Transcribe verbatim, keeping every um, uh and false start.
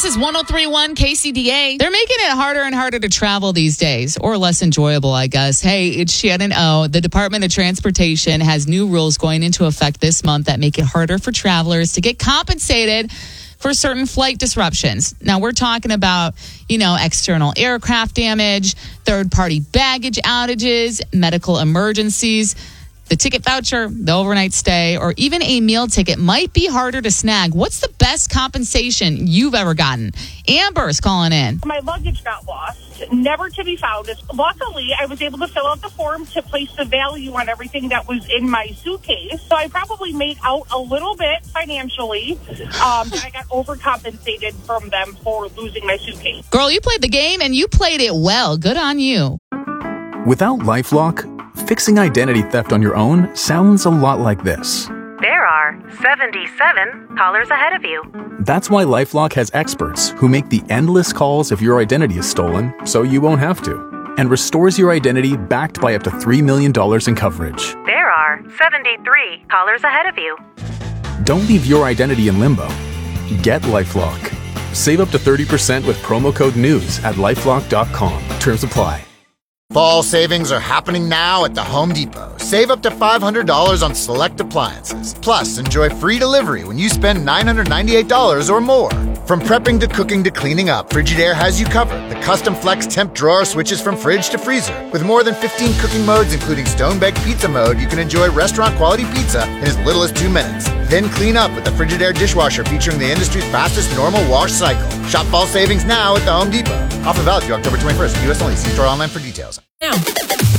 This is one oh three point one K C D A. They're making it harder and harder to travel these days, or less enjoyable, I guess. Hey, it's Shannon O. The Department of Transportation has new rules going into effect this month that make it harder for travelers to get compensated for certain flight disruptions. Now, we're talking about, you know, external aircraft damage, third-party baggage outages, medical emergencies. The ticket voucher, the overnight stay, or even a meal ticket might be harder to snag. What's the best compensation you've ever gotten? Amber's calling in. My luggage got lost, never to be found. Luckily, I was able to fill out the form to place the value on everything that was in my suitcase. So I probably made out a little bit financially. Um, and I got overcompensated from them for losing my suitcase. Girl, you played the game and you played it well. Good on you. Without LifeLock, fixing identity theft on your own sounds a lot like this. There are seventy-seven callers ahead of you. That's why LifeLock has experts who make the endless calls if your identity is stolen, so you won't have to, and restores your identity backed by up to three million dollars in coverage. There are seventy-three callers ahead of you. Don't leave your identity in limbo. Get LifeLock. Save up to thirty percent with promo code NEWS at lifelock dot com. Terms apply. Fall savings are happening now at the Home Depot. Save up to five hundred dollars on select appliances. Plus, enjoy free delivery when you spend nine hundred ninety-eight dollars or more. From prepping to cooking to cleaning up, Frigidaire has you covered. The custom flex temp drawer switches from fridge to freezer. With more than fifteen cooking modes, including stone-baked pizza mode, you can enjoy restaurant-quality pizza in as little as two minutes. Then clean up with the Frigidaire dishwasher featuring the industry's fastest normal wash cycle. Shop fall savings now at the Home Depot. Offer valid through October twenty-first. U S only. See store online for details. Now.